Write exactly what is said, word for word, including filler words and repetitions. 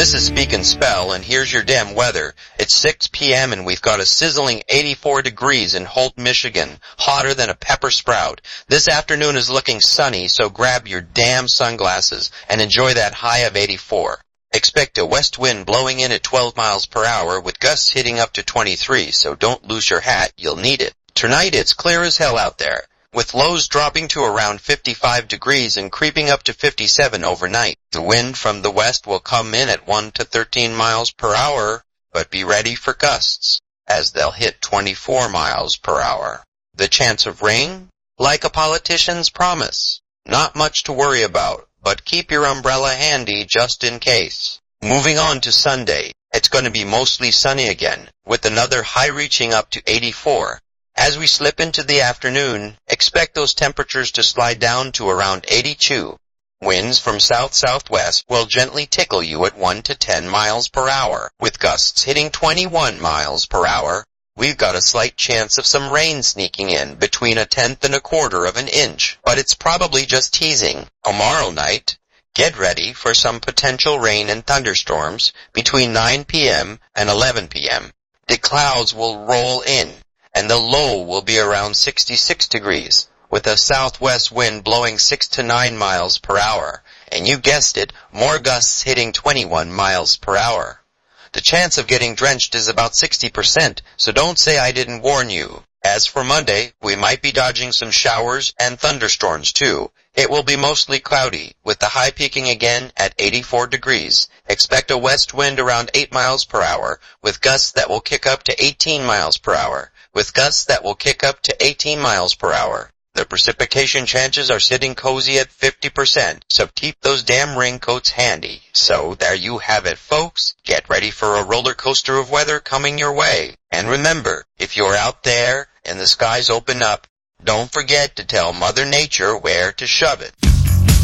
This is Speak and Spell, and here's your damn weather. It's six p m and we've got a sizzling eighty-four degrees in Holt, Michigan, hotter than a pepper sprout. This afternoon is looking sunny, so grab your damn sunglasses and enjoy that high of eighty-four. Expect a west wind blowing in at twelve miles per hour with gusts hitting up to twenty-three, so don't lose your hat, you'll need it. Tonight it's clear as hell out there, with lows dropping to around fifty-five degrees and creeping up to fifty-seven overnight. The wind from the west will come in at one to thirteen miles per hour, but be ready for gusts, as they'll hit twenty-four miles per hour. The chance of rain? Like a politician's promise. Not much to worry about, but keep your umbrella handy just in case. Moving on to Sunday, it's going to be mostly sunny again, with another high reaching up to eighty-four. As we slip into the afternoon, expect those temperatures to slide down to around eighty-two. Winds from south-southwest will gently tickle you at one to ten miles per hour, with gusts hitting twenty-one miles per hour. We've got a slight chance of some rain sneaking in between a tenth and a quarter of an inch, but it's probably just teasing. Tomorrow night, get ready for some potential rain and thunderstorms between nine p m and eleven p m The clouds will roll in, and the low will be around sixty-six degrees, with a southwest wind blowing six to nine miles per hour, and you guessed it, more gusts hitting twenty-one miles per hour. The chance of getting drenched is about sixty percent, so don't say I didn't warn you. As for Monday, we might be dodging some showers and thunderstorms too. It will be mostly cloudy, with the high peaking again at eighty-four degrees. Expect a west wind around eight miles per hour, with gusts that will kick up to eighteen miles per hour. With gusts that will kick up to eighteen miles per hour. The precipitation chances are sitting cozy at fifty percent, so keep those damn raincoats handy. So there you have it, folks. Get ready for a roller coaster of weather coming your way. And remember, if you're out there and the skies open up, don't forget to tell Mother Nature where to shove it.